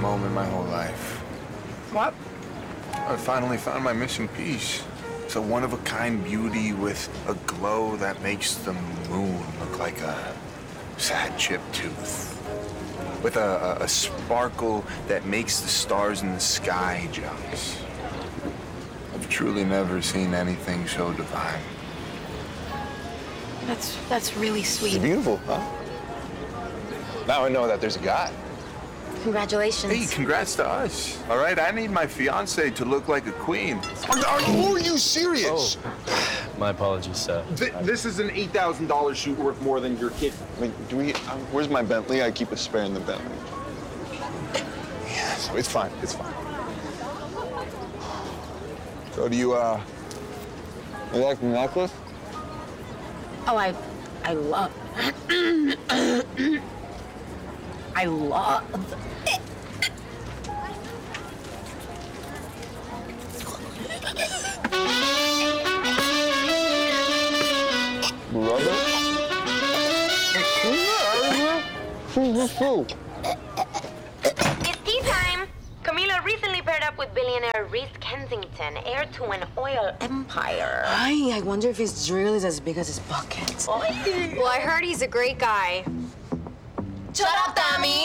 moment my whole life. What? I finally found my missing piece. It's a one-of-a-kind beauty with a glow that makes the moon look like a sad chipped tooth. With a sparkle that makes the stars in the sky jealous. I've truly never seen anything so divine. That's really It's sweet. beautiful, huh? Now I know that there's a God. Congratulations. Hey, congrats to us. All right, I need my fiance to look like a queen. Are you serious? My apologies, sir. This is an $8,000 shoot worth more than your kid. Like, where's my Bentley? I keep a spare in the Bentley. Yeah, so it's fine. It's fine. So do you like the necklace? Oh, I love. I love. Brother? It's tea time. Camila recently paired up with billionaire Reese Kensington, heir to an oil empire. I wonder if his drill is as big as his bucket. Well, I heard he's a great guy. Shut up, Tommy.